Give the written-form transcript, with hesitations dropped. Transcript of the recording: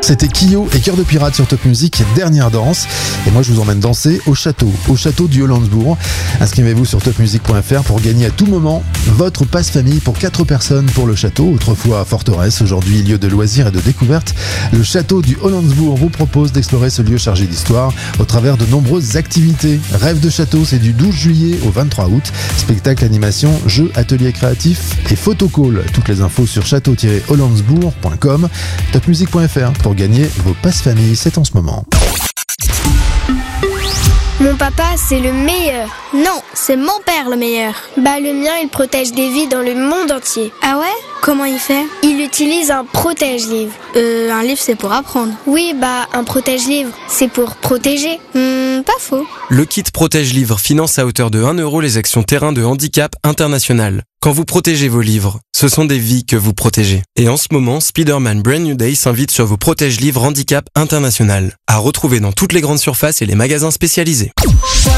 C'était Kyo et Cœur de Pirate sur Top Music, dernière danse. Et moi je vous emmène danser au château du Hollandsbourg. Inscrivez-vous sur topmusic.fr pour gagner à tout moment votre passe-famille pour 4 personnes pour le château, autrefois forteresse, aujourd'hui lieu de loisirs et de découverte. Le château du Hollandsbourg vous propose d'explorer ce lieu chargé d'histoire au travers de nombreuses activités. Rêve de château, c'est du 12 juillet au 23 août. Spectacle, animation, jeux, ateliers créatifs et photocall. Toutes les infos sur château-hollandsbourg.com. Topmusic.fr pour gagner vos passes-famille, c'est en ce moment. Mon papa, c'est le meilleur. Non, c'est mon père le meilleur. Bah le mien, il protège des vies dans le monde entier. Ah ouais? Comment il fait? Il utilise un protège-livre. Un livre c'est pour apprendre. Oui, bah un protège-livre, c'est pour protéger. Pas faux. Le kit protège-livre finance à hauteur de 1 € les actions terrain de handicap international. Quand vous protégez vos livres, ce sont des vies que vous protégez. Et en ce moment, Spider-Man Brand New Day s'invite sur vos protège-livres handicap international. À retrouver dans toutes les grandes surfaces et les magasins spécialisés.